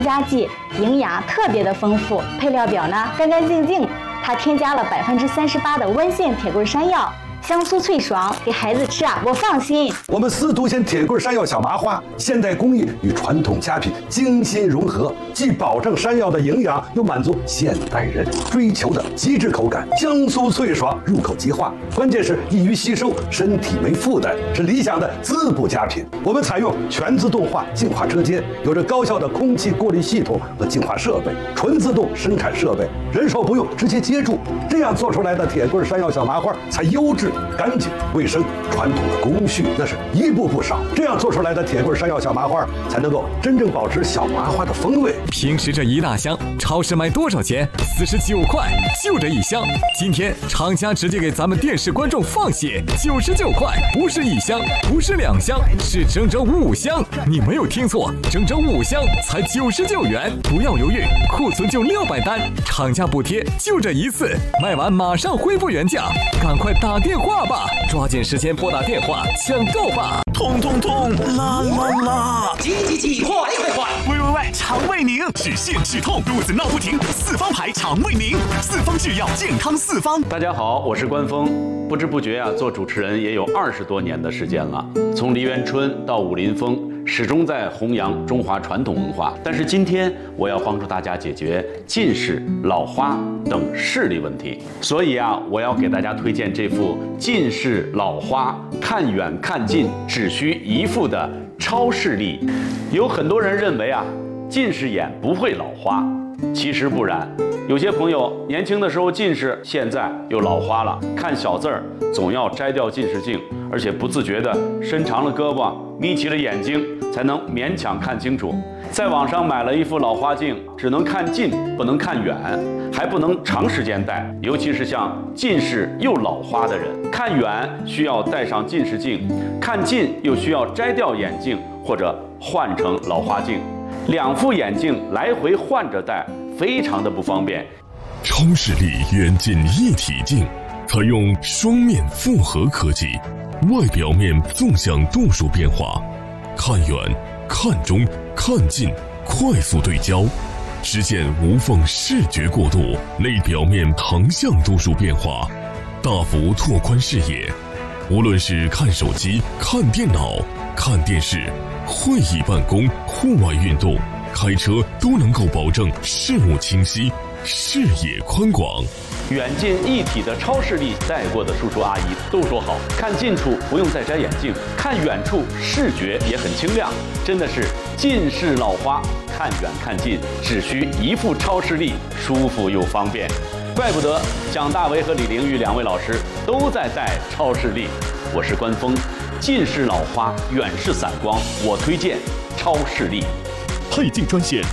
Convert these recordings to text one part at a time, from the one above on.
加剂，营养特别的丰富，配料表呢干干净净。它添加了38%的温县铁棍山药，香酥脆爽，给孩子吃我放心。 我们司徒县铁棍山药小麻花，现代工艺与传统佳品精心融合，既保证山药的营养，又满足现代人追求的极致口感，香酥脆爽，入口即化。关键是易于吸收，身体没负担，是理想的滋补佳品。我们采用全自动化净化车间，有着高效的空气过滤系统和净化设备，纯自动生产设备，人手不用，直接接住。这样做出来的铁棍山药小麻花才优质、干净、卫生。传统的工序那是一步不少，这样做出来的铁棍山药小麻花才能够真正保持小麻花的风味。 平时这一大箱，超市卖多少钱？49块，就这一箱。今天厂家直接给咱们电视观众放血，99块，不是一箱，不是2箱，是整整5箱。你没有听错，整整5箱才99元。不要犹豫，库存就600单，厂家补贴就这一次，卖完马上恢复原价，赶快打电话吧，抓紧时间拨打电话抢购吧！ 痛痛痛，啦啦啦！ 急急急，快快快！ 喂，肠胃宁止泻止痛，肚子闹不停，四方牌肠胃宁，四方制药，健康四方。 大家好，我是关峰。不知不觉做主持人也有20多年的时间了，从梨园春到武林风，始终在弘扬中华传统文化。但是今天我要帮助大家解决近视、老花等视力问题，所以我要给大家推荐这副近视老花看远看近只需一副的超视力。有很多人认为近视眼不会老花，其实不然。有些朋友年轻的时候近视，现在又老花了，看小字儿总要摘掉近视镜，而且不自觉地伸长了胳膊，眯起了眼睛，才能勉强看清楚。在网上买了一副老花镜，只能看近不能看远，还不能长时间戴，尤其是像近视又老花的人，看远需要戴上近视镜，看近又需要摘掉眼镜或者换成老花镜，2副眼镜来回换着戴，非常的不方便。 超视力远近一体镜，采用双面复合科技，外表面纵向度数变化，看远、看中、看近快速对焦，实现无缝视觉过渡；内表面横向度数变化，大幅拓宽视野。无论是看手机、看电脑、看电视、会议办公、户外运动、开车，都能够保证视物清晰，视野宽广。 远近一体的超视力，戴过的叔叔阿姨都说好，看近处不用再摘眼镜，看远处视觉也很清亮，真的是近视老花看远看近只需一副超视力，舒服又方便。怪不得蒋大为和李玲玉2位老师都在戴超视力。我是关峰，近视老花远视散光，我推荐超视力。 配镜专线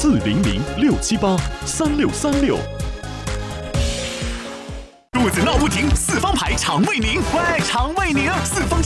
400-678-3636。肚子闹不停，四方牌肠胃宁，喂，肠胃宁，四方